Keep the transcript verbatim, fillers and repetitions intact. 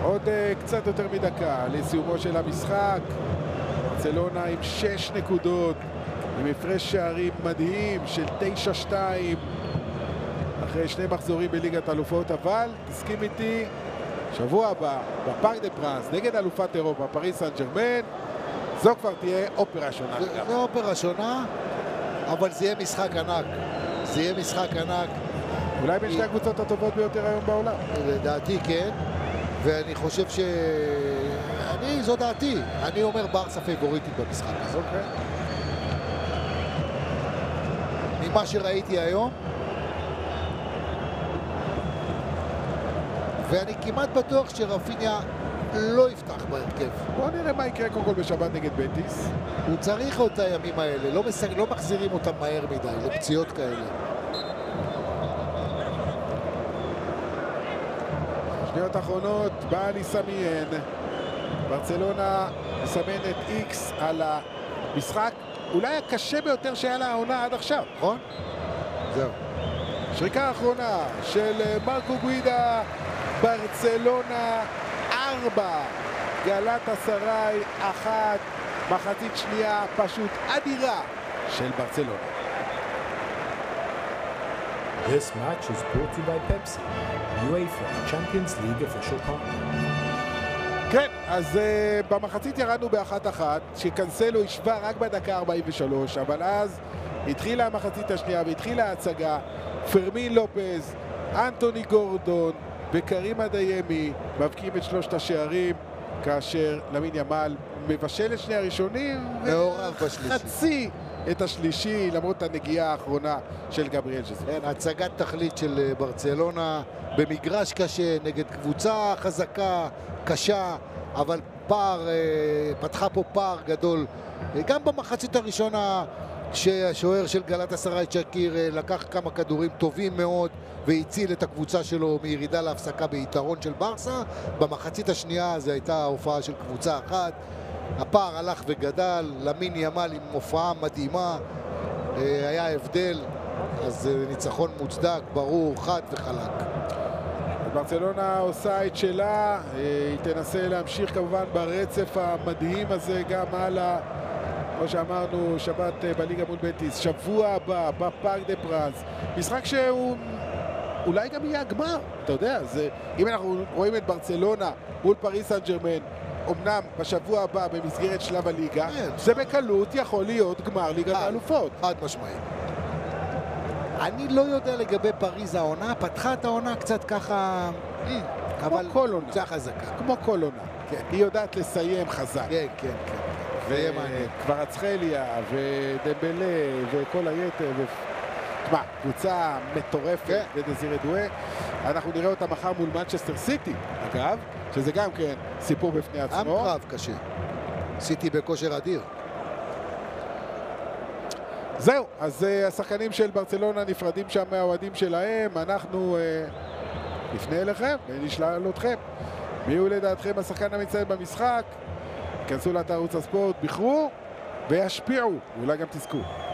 עוד uh, קצת יותר מדקה לסיומו של המשחק. ברצלונה עם שש נקודות, עם הפרש שערים מדהים של תשע שתיים אחרי שני מחזורים בליגת אלופות. אבל תסכים איתי, שבוע הבא בפארק דה פרנס נגד אלופת אירופה פריס סן ז'רמן, זו כבר תהיה אופרה שונה. זה, זה אופרה שונה, אבל זה יהיה משחק ענק. זה יהיה משחק ענק. אולי בין שתי הקבוצות הטובות ביותר היום בעולם. לדעתי כן, ואני חושב ש... אני, זו דעתי. אני אומר ברסה פייבוריטית במשחק הזה. אוקיי. ממה שראיתי היום, ואני כמעט בטוח שרפיניה לא יפתח בהרכב. בואו נראה מה יקרה קודם כל בשבת נגד בטיס. הוא צריך את הימים האלה, לא, מסג... לא מחזירים אותם מהר מדי, לפציעות כאלה. שניות אחרונות, בא לסמיין. ברצלונה מסמנת איקס על המשחק אולי הקשה ביותר שהיה לה העונה עד עכשיו. נכון? זהו. שריקה האחרונה של מרקו גוידה, ברצלונה ארבע, גלאטסראי אחת, מחצית שנייה פשוט אדירה של ברצלונה. This match is brought to you by Pepsi, UEFA Champions League official partner. כן, אז uh, במחצית ירדנו באחת אחת, שקנסלו השווה רק בדקה ארבעים ושלוש, אבל אז התחילה המחצית השנייה והתחילה ההצגה. פרמין לופז, אנטוני גורדון וקרים אדיימי מבקיעים את שלושת השערים, כאשר למין ימל מבשל את שני הראשונים וחצי את השלישי, למרות הנגיעה האחרונה של גבריאל ג'זוס. כן, הצגת תכלית של ברצלונה במגרש קשה, נגד קבוצה חזקה, קשה, אבל פער, פתחה פה פער גדול. גם במחצית הראשונה שהשוער של גלאטסראי צ'קיר לקח כמה כדורים טובים מאוד והציל את הקבוצה שלו מירידה להפסקה ביתרון של ברסה. במחצית השנייה זו הייתה הופעה של קבוצה אחת, הפער הלך וגדל, למין ימל עם הופעה מדהימה, היה הבדל, אז ניצחון מוצדק, ברור, חד וחלק. ברצלונה עושה את שלה, היא תנסה להמשיך כמובן ברצף המדהים הזה גם הלאה. כמו שאמרנו, שבת בליגה מול בטיס, שבוע הבא בפארק דה פרנס, משחק שהוא אולי גם יהיה הגמר, אתה יודע, זה, אם אנחנו רואים את ברצלונה מול פריס סן ז'רמן, אמנם בשבוע הבא במסגרת שלב הליגה, זה בקלות יכול להיות גמר ליגת האלופות. חד משמעית. אני לא יודע לגבי פריז העונה, פתחה את העונה קצת ככה, כמו כל עונה. קצת חזקה. כמו כל עונה. היא יודעת לסיים חזק. כן, כן, כן. וקברצחליה ודמבלה וכל היתר. תשמע, קבוצה מטורפת ודזירה דואה. אנחנו נראה אותה מחר מול מנצ'סטר סיטי, אגב, שזה גם כן סיפור בפני עצמו. עם קרב קשה. סיטי בכושר אדיר. זהו, אז uh, השחקנים של ברצלונה נפרדים שם מהאוהדים שלהם. אנחנו uh, נפנה אליכם ונשאל אתכם מי הוא לדעתכם השחקן המצטיין במשחק. כנסו לאתר ערוץ הספורט, בחרו וישפיעו, ואולי גם תזכו.